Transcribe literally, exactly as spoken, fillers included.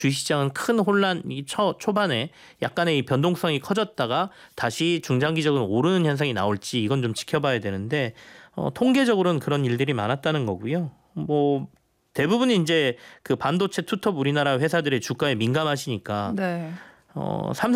주식시장은 큰 혼란이 초, 초반에 약간의 이 변동성이 커졌다가 다시 중장기적으로 오르는 현상이 나올지 이건 좀 지켜봐야 되는데 어, 통계적으로는 그런 일들이 많았다는 거고요. 뭐 대부분이 이제 그 반도체 투톱 우리나라 회사들의 주가에 민감하시니까 네. 어, 삼